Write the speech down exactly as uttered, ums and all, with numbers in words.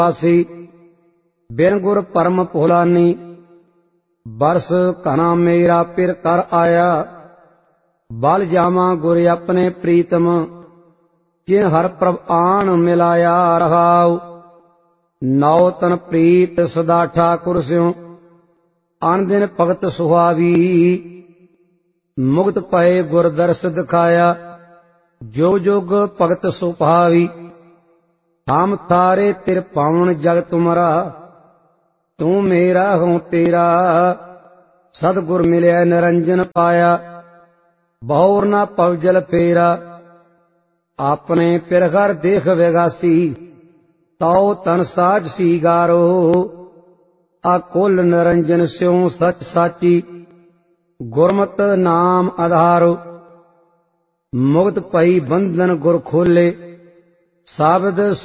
वासी बिन गुर परम भोलानी बरस घना मेरा पिर कर आया बल जावा गुर अपने प्रीतम जिन हर प्रभ आन मिलाया रहाऊ नौ तन प्रीत सदा ठाकुर स्यों आन दिन भगत सुहावी मुक्त पए गुर दर्श दिखाया जो जुग भगत सुभावी हम थारे तिर पावन जग तुमरा तू मेरा हूँ तेरा सतगुर मिलया निरंजन पाया बहुर न पवजल फेरा अपने पिर घर देख वेगासी तौ तन साज सीगारो अकुल निरंजन स्यों सच साची गुरमत नाम आधारो मुक्त पई बंधन गुर खोले साबद